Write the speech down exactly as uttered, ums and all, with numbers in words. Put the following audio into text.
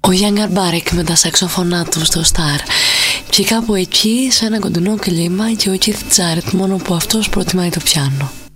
Ο Younger Barrick με τα σαξοφωνά του στο Star. Και κάπου εκεί, σε ένα κοντινό κλίμα, και ο Keith Jarrett, μόνο που αυτός προτιμάει το πιάνο.